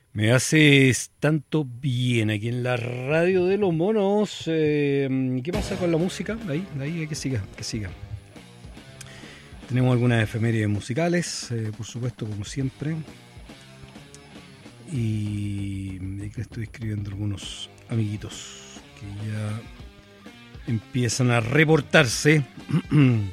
Me haces tanto bien aquí en la radio de los monos. ¿Qué pasa con la música? De ahí, que siga, que siga. Tenemos algunas efemérides musicales, por supuesto, como siempre. Y que estoy escribiendo algunos amiguitos que ya empiezan a reportarse.